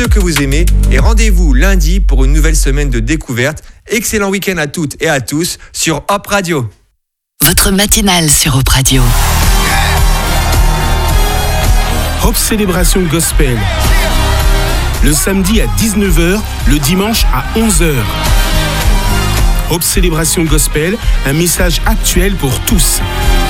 ce que vous aimez et rendez-vous lundi pour une nouvelle semaine de découverte. Excellent week-end à toutes et à tous sur Hop Radio. Votre matinale sur Hop Radio. Hop Célébration Gospel. Le samedi à 19h, le dimanche à 11h. Hop Célébration Gospel, un message actuel pour tous.